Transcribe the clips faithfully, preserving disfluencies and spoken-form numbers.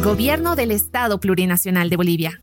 Gobierno del Estado Plurinacional de Bolivia.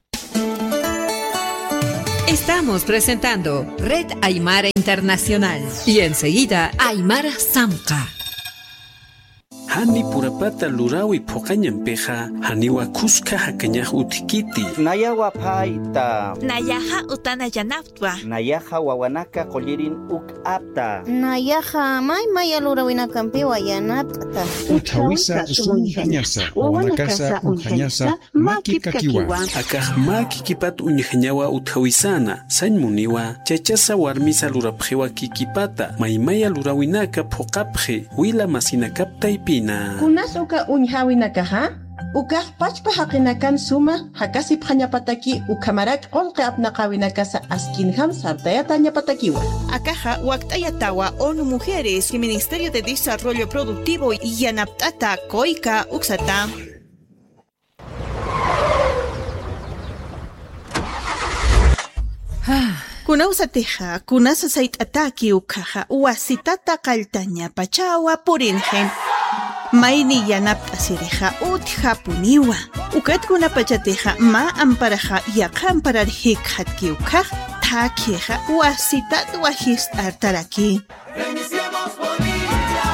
Estamos presentando Red Aymara Internacional y enseguida Aymara Samqa. Hani purapata lurawi pokañampeja haniwa kuska hakañaj utikiti. Nayawa paita. Nayaja utana yanaptwa. Nayaja wawanaka qollirin uk apta. Nayaja may maya lurawina kampiwa yanapta. Utawisa usun hañasa. Wawanakasa unhañasa makikakiwa. Akaj makikipat unyañawa utawisana. Sañmuniwa chachasa warmisa lurapjewa kikipata. Maymaya lurawinaka pokapje. Wila masinakapta ipina. Kunas uka uñhawinakaja, uka pachpa haqinakan suma hakasi phañapataki ukamarak olqa apnaqawinakasa askinham sartayata ñapatakiwa. Akaja waktayatawa ONU Mujeres y Ministerio de Desarrollo Productivo y yanaptata koika uksata. Kunausateja, kunasa saitataki ukaja, wasitata kaltaña pachawa purinjen. Maini yanapta sireja utja puniwa. Ukat kuna pachateja ma amparaja yakamparar hikhatki ukaj, takeja wasitat wajist artaraki. Reiniciemos Bolivia.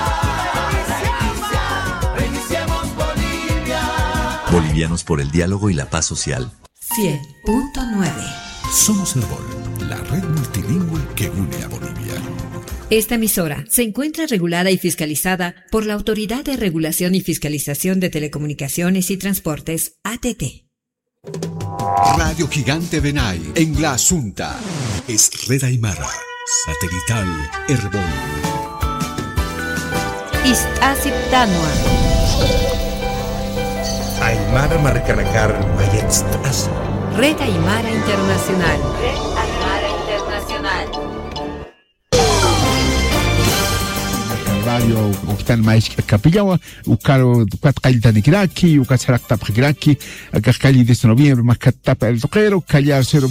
Reiniciemos Bolivia. Bolivianos por el diálogo y la paz social. cien punto nueve. Somos Herbol, la red multilingüe que une a Bolivia. Esta emisora se encuentra regulada y fiscalizada por la Autoridad de Regulación y Fiscalización de Telecomunicaciones y Transportes, A T T. Radio Gigante Benay, en La Asunta. Es Red Aymara, satelital Herbol. Istasiptanua. Aymara Marcanakar Mayextas. Red Aymara Internacional. Red Aymara Internacional. Radio Octan Mais Capillawa, Ucaro Quatcailta de Kiraki, Ucasarakta Kiraki, Acacali de noviembre, Macatapa el Toquero, Callar Ser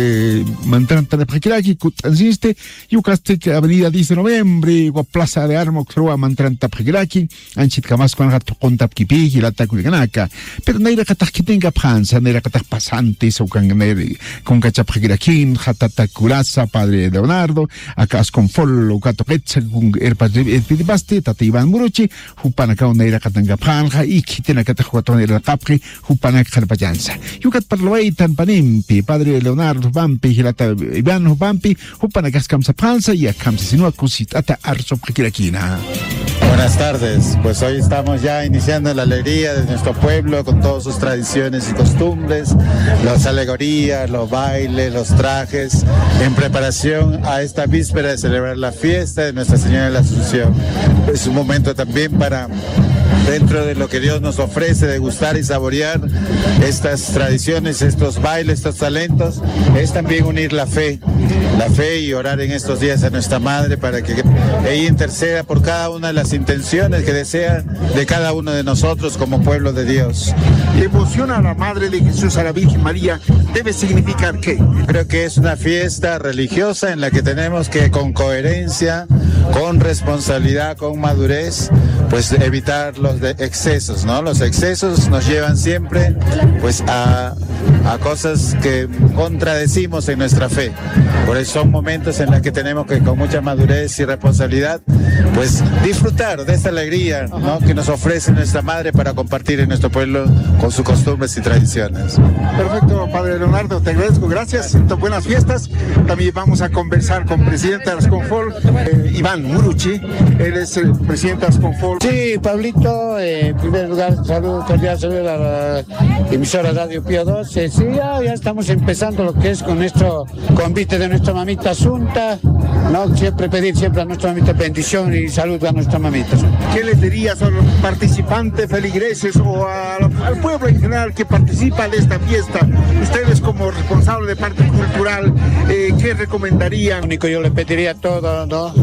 Mantranta de Kiraki, Cutanziste, Ucastic Avenida diez de noviembre, o Plaza de Armo, Croa Mantranta Kiraki, Anchit Camas con Gato Contap Kipi, y la Taculiganaka, pero Neira Cataquitenga Panza, Neira Catach Pasantes, o Canganeri, con Cachapkirakin, Hatata Curasa, Padre Leonardo, Acas con Fol, o Gato Quetza, con Erpas de Basti, Tata Iván Muruchi, Hupanaka Neira Katangapanja, y Kitena Catajuatonera Capri, Hupanak Jarpayanza. Yucat Parloaitan Panimpi, Padre Leonardo Bampi, Girata Iván Bampi, Hupanakas Kamsa Panza y a Kamsa Sinua Kusitata Arso Kirakina. Buenas tardes, pues hoy estamos ya iniciando la alegría de nuestro pueblo con todas sus tradiciones y costumbres, las alegorías, los bailes, los trajes, en preparación a esta víspera de celebrar la fiesta de Nuestra Señora de la Asunción. Es un momento también para, dentro de lo que Dios nos ofrece, degustar y saborear estas tradiciones, estos bailes, estos talentos, es también unir la fe, la fe y orar en estos días a nuestra Madre para que ella interceda por cada una de las intenciones que desea de cada uno de nosotros como pueblo de Dios. Devoción a la Madre de Jesús, a la Virgen María, debe significar ¿qué? Creo que es una fiesta religiosa en la que tenemos que con coherencia, con responsabilidad, con madurez, pues evitar los de excesos, ¿no? Los excesos nos llevan siempre pues a, a cosas que contradecimos en nuestra fe. Por eso son momentos en los que tenemos que con mucha madurez y responsabilidad pues disfrutar de esta alegría, ¿no?, que nos ofrece nuestra Madre para compartir en nuestro pueblo con sus costumbres y tradiciones. Perfecto, Padre Leonardo, te agradezco, gracias, buenas fiestas. También vamos a conversar con el presidente de Asconfol, eh, Iván Muruchi, él es el presidente de Asconfol. Sí, Pablito, eh, en primer lugar, saludo cordial, saludo a la emisora Radio Pío doce. Sí, ya, ya estamos empezando lo que es con nuestro convite de nuestra mamita Asunta, ¿no? Siempre pedir siempre a nuestra mamita bendición y salud a nuestra mamita. ¿Qué les dirías a los participantes, feligreses o a, al pueblo en general que participa de esta fiesta? Ustedes como responsables de parte cultural, eh, ¿qué recomendarían? Único, yo le pediría a todo, ¿no?, toda la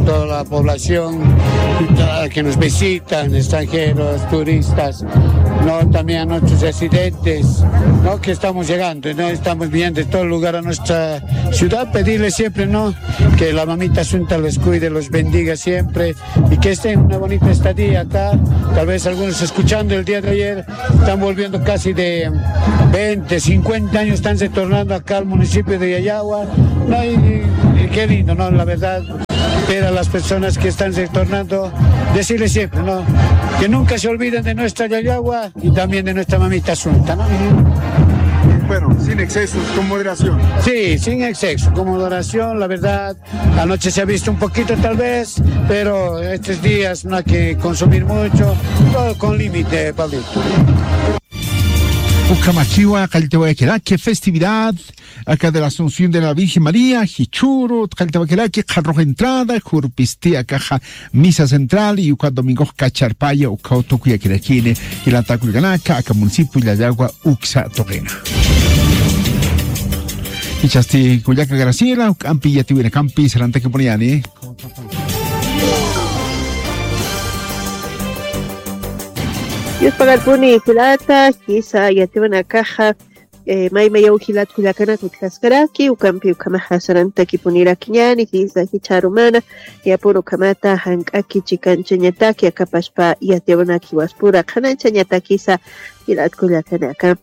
población que nos visitan, extranjeros, turistas, ¿no? También a nuestros residentes, ¿no? Que estamos llegando, ¿no? Estamos viendo de todo lugar a nuestra ciudad, pedirle siempre, ¿no? Que la mamita Asunta los cuide, los bendiga siempre y que estén una bonita estadía acá. Tal vez algunos escuchando el día de ayer están volviendo casi de veinte, cincuenta años, están retornando acá al municipio de Yayagua, ¿no? Y, y qué lindo, ¿no? La verdad, pero a las personas que están retornando, decirles siempre, ¿no? Que nunca se olviden de nuestra Yayagua y también de nuestra mamita Asunta, ¿no? Bueno, sin excesos, con moderación. Sí, sin exceso, con moderación, la verdad. Anoche se ha visto un poquito tal vez, pero estos días no hay que consumir mucho, todo con límite, Pablito. Ucamachiwa, Caltehuaqueraque, festividad acá de la Asunción de la Virgen María, Hichuro, Caltehuaqueraque, Carroja Entrada, Jurpistea, Caja, Misa Central y Uca Domingo Cacharpaya, Uca Otocuyaqueraquine, y la Taculganaca, acá municipio y la Yagua, Uxa Torrena. Y chasti Cuyaca Graciela, Campi, Yatiwina Campi, Serante que ponían, ¿eh? Dios pagar puni filata, quizá ya te van a caja, eh, mai mai au hilat kulakana kutlaskaraki, u campi u kamaha saranta ki punira kinyani, quizá hicharumana, ya puro kamata hankaki chikanchenyataki, akapashpa ya te van a kiwaspura, kananchenyataki sa hilat kulakanaka.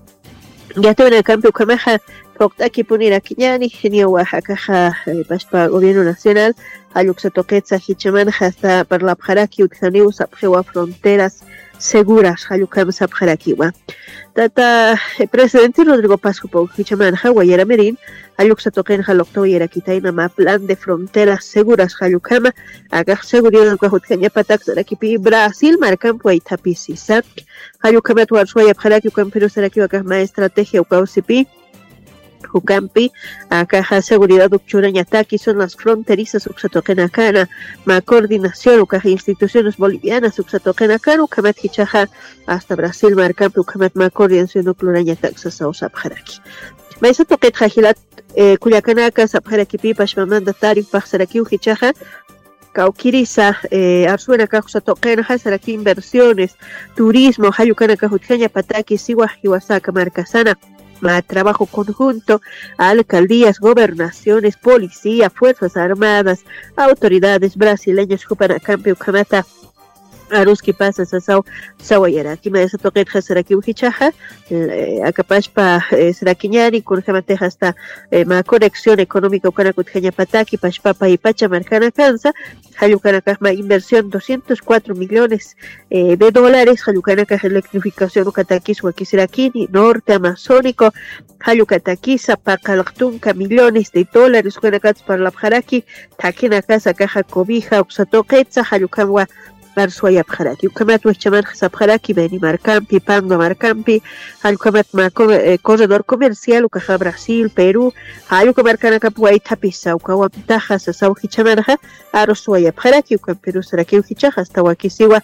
Ya te van a campi u kamaha, Poktaki punira kinyani, genio Oaxaca, pashpa gobierno nacional, ayuxatoquetza hichaman hasta per la pjaraki utkaniu sapjewa fronteras seguras, ayukam sapjarakiwa. Tata presidente Rodrigo Pascupo hichaman hawayera merin, ayuxatoquen halokto yera kitaina ma plan de fronteras seguras ayukama, agaj seguridad del cuajutkanya patak zarakipi Brasil marcan puaitapisisa, ayukama tuarsuaya pjaraki ukam pero saraki agaj ma estrategia ukausipi. Jucampi, a caja seguridad Ucchura Ñataki son las fronterizas Uxatoquenacana, ma coordinación Ucaja instituciones bolivianas Uxatoquenacana, Ucamat Hichaja hasta Brasil, Marcampi, Ucamat ma coordinación Uclura Ñataxa Sao Sabjaraki. Maisa Toquet Jajilat, Culiacanaca, Sabjaraki Pipa, Shmamandatario, Pajsaraki, Ujichaja, Cauquiriza, eh, Arzuena Cajuxatoquena, Jasaraki Inversiones, Turismo, Hayucana Cajutjaña, Pataki, Siwa, Hiwasaka, Marcasana. Ma trabajo conjunto, alcaldías, gobernaciones, policía, fuerzas armadas, autoridades brasileñas, Jupanacampi, Ucamata, Aruski pasa Sasau, Sawayaraki, Maesa Toquet, Hasaraki, Ujichaja, Acapashpa, Saraquiñani, Kurjamate, hasta ma conexión económica, Ucanacutjaña Pataki, Pashpapa y Pachamarcana Cansa, Hayucanacajma, inversión doscientos cuatro millones eh, de dólares, Hayucanacaj, electrificación, Ucatakis, Huaquisirakini, norte amazónico, Hayucataquisa, Pacalactunca, millones de dólares, Ucanacats para la Pjaraki, Taquinacasa, Caja Cobija, Uxatoquetza, Hayucanwa, Barsuaya Pjaraki, Ucamat Huichaman Sapjaraki, Beni Marcampi, Pando Marcampi, Hayucamat corredor comercial, Ucaja Brasil, Perú, Hayucamarcanaca Puaitapisa, Ucawamtaja, Sasau Hichamanja, Arosuaya Pjaraki, Ucamperu Saraki Ujichaja, hasta Huaquisiwa,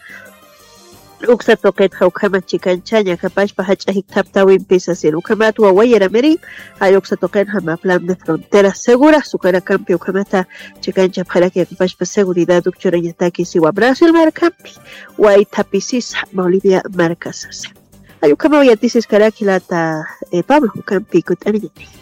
Uxatoquet, Ucamat Chicanchaña, Capaz Pajachahik Taptawin Pisasin, Ucamat Huawayera Meri, Ayuxatoquet, Hama Plan de Fronteras Seguras, Ucanacampi, Ucamata, Chicancha Pjaraki, Capaz Seguridad, Ucchorañataki, Siwa Brasil, Marcampi, Huaytapisis, Bolivia, Marcasas. Ayucama Yatisis Carakilata, Pablo, Ucampi, Cutamillati.